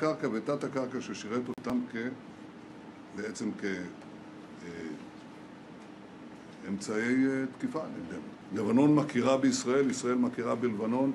הקרקע ותת הקרקע ששירת אותם בעצם כאמצעי תקיפה נגדנו. לבנון מכירה בישראל, ישראל מכירה בלבנון,